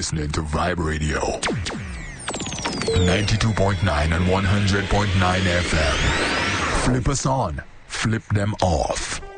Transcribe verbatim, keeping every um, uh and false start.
listening to Vibe Radio. ninety-two point nine and one hundred point nine F M. Flip us on. Flip them off.